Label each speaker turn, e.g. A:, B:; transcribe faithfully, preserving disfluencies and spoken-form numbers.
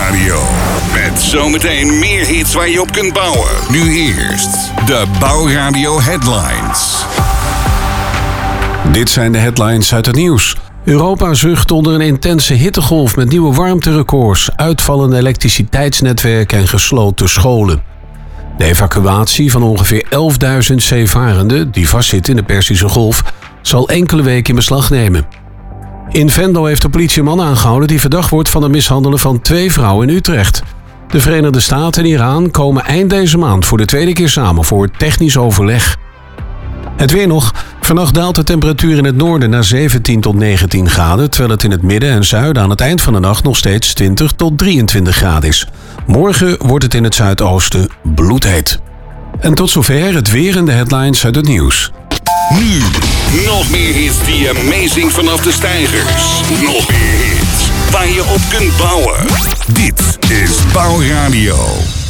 A: Bouwradio. Met zometeen meer hits waar je op kunt bouwen. Nu eerst de Bouwradio Headlines.
B: Dit zijn de headlines uit het nieuws. Europa zucht onder een intense hittegolf met nieuwe warmterecords, uitvallende elektriciteitsnetwerken en gesloten scholen. De evacuatie van ongeveer elfduizend zeevarenden die vastzitten in de Perzische Golf zal enkele weken in beslag nemen. In Venlo heeft de politie een man aangehouden die verdacht wordt van het mishandelen van twee vrouwen in Utrecht. De Verenigde Staten en Iran komen eind deze maand voor de tweede keer samen voor technisch overleg. Het weer nog. Vannacht daalt de temperatuur in het noorden naar zeventien tot negentien graden... terwijl het in het midden en zuiden aan het eind van de nacht nog steeds twintig tot drieëntwintig graden is. Morgen wordt het in het zuidoosten bloedheet. En tot zover het weer en de headlines uit het nieuws.
A: Nu, nog meer hits die amazing vanaf de stijgers. Nog meer hits waar je op kunt bouwen. Dit is Bouwradio.